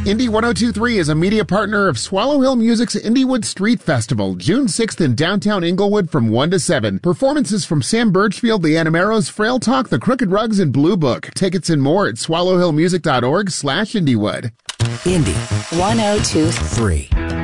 Indie 1023 is a media partner of Swallow Hill Music's Indiewood Street Festival, June 6th in downtown Inglewood from 1 to 7. Performances from Sam Birchfield, the Animeros, Frail Talk, the Crooked Rugs, and Blue Book. Tickets and more at swallowhillmusic.org/Indiewood. Indie 1023.